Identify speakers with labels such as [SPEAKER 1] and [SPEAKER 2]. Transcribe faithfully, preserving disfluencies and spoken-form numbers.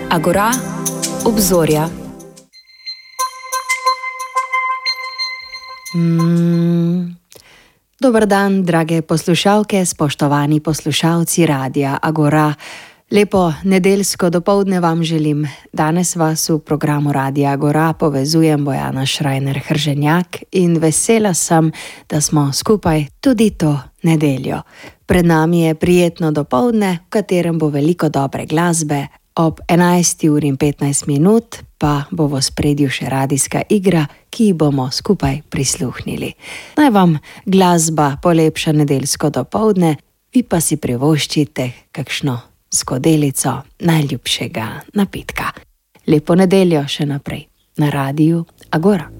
[SPEAKER 1] Agora, obzorja. Mm. Dober dan, drage poslušalke, spoštovani poslušalci Radia Agora. Lepo nedeljsko dopoldne vam želim. Danes vas v programu Radia Agora povezujem Bojana Šrajner-Hrženjak in vesela sem, da smo skupaj tudi to nedeljo. Pred nami je prijetno dopoldne, v katerem bo veliko dobre glasbe. Ob enajsti uri in petnajst minut pa bo v ospredju še radijska igra, ki ji bomo skupaj prisluhnili. Naj vam glasba polepša nedeljsko dopoldne, vi pa si privoščite kakšno skodelico najljubšega napitka. Lepo nedeljo še naprej na Radiu Agora.